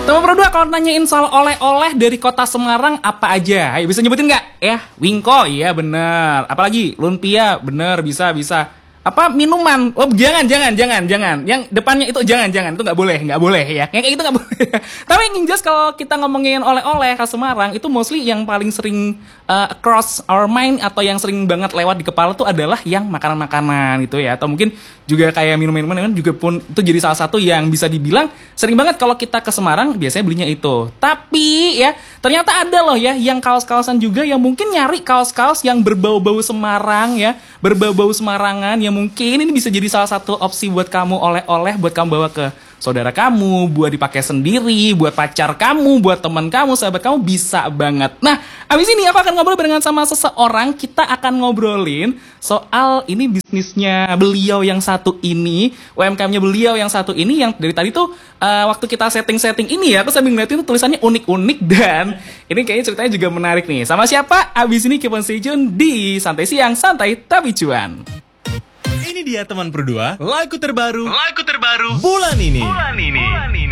Teman berdua, kalau nanyain soal oleh-oleh dari kota Semarang apa aja? Ayo, bisa nyebutin nggak? Ya, Wingko, iya bener. Apalagi lumpia, bener, bisa. Apa minuman? Oh, jangan. Yang depannya itu jangan. Itu nggak boleh ya. Yang kayak gitu nggak boleh. Tapi yang jelas kalau kita ngomongin oleh-oleh khas Semarang, itu mostly yang paling sering across our mind atau yang sering banget lewat di kepala tuh adalah yang makanan-makanan gitu ya. Atau mungkin juga kayak minuman-minuman juga pun itu jadi salah satu yang bisa dibilang sering banget kalau kita ke Semarang biasanya belinya itu. Tapi ya ternyata ada loh ya yang kaos-kaosan juga yang mungkin nyari kaos-kaos yang berbau-bau Semarang ya, berbau-bau Semarangan yang mungkin ini bisa jadi salah satu opsi buat kamu oleh-oleh, buat kamu bawa ke saudara kamu, buat dipakai sendiri, buat pacar kamu, buat teman kamu, sahabat kamu, bisa banget. Nah, abis ini aku akan ngobrol dengan sama seseorang. Kita akan ngobrolin soal ini bisnisnya beliau yang satu ini, UMKM-nya beliau yang satu ini, yang dari tadi tuh waktu kita setting ini ya, aku sambil ngeliatin tuh tulisannya unik-unik dan ini kayaknya ceritanya juga menarik nih. Sama siapa? Abis ini keep on stay tune di Santai Siang, Santai Tapi Cuan. Ini dia teman berdua, lagu terbaru bulan ini.